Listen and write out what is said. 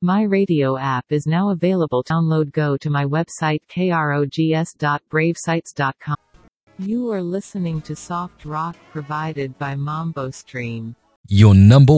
My radio app is now available. Download. Go to my website krogs.bravesites.com. You are listening to soft rock provided by Mambo Stream. Your number